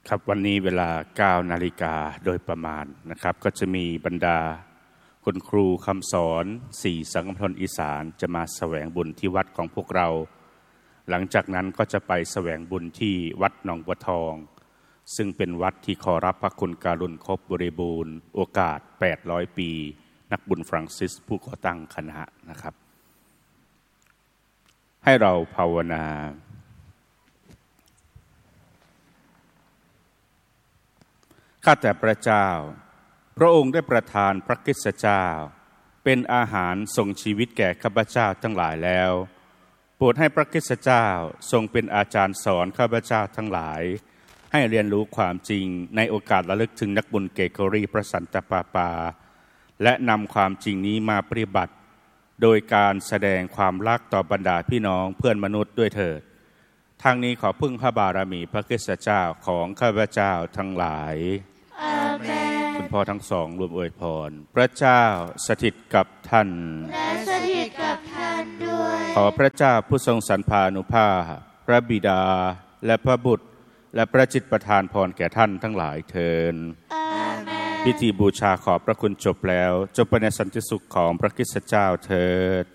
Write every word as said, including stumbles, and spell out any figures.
ครับวันนี้เวลา เก้านาฬิกาโดยประมาณนะครับก็จะมีบรรดาคุณครูคำสอนสี่สังฆมณฑลอีสานจะมาแสวงบุญที่วัดของพวกเราหลังจากนั้นก็จะไปแสวงบุญที่วัดหนองบัวทองซึ่งเป็นวัดที่ขอรับพระคุณการุณครบบริบูรณ์โอกาสแปดร้อยปีนักบุญฟรังซิสผู้ก่อตั้งคณะนะครับให้เราภาวนาข้าแต่พระเจ้าพระองค์ได้ประทานพระคริสตเจ้าเป็นอาหารทรงชีวิตแก่ข้าพเจ้าทั้งหลายแล้วโปรดให้พระคริสตเจ้าทรงเป็นอาจารย์สอนข้าพเจ้าทั้งหลายให้เรียนรู้ความจริงในโอกาสระลึกถึงนักบุญเกเกอรีพระสันตะปาปาและนำความจริงนี้มาปฏิบัติโดยการแสดงความรักต่อบรรดาพี่น้องเพื่อนมนุษย์ด้วยเถิดทางนี้ขอพึ่งพระบารมีพระคริสตเจ้าของข้าพเจ้าทั้งหลายอาเมนคุณพ่อทั้งสองรวมอวยพรพระเจ้าสถิตกับท่านและสถิตกับท่านด้วยขอพระเจ้าผู้ทรงสรรพานุภาพพระบิดาและพระบุตรและพระจิตประทานพรแก่ท่านทั้งหลายเทินอาเมนพิธีบูชาขอบพระคุณจบแล้วจบไปในสันติสุขของพระคริสตเจ้าเถิด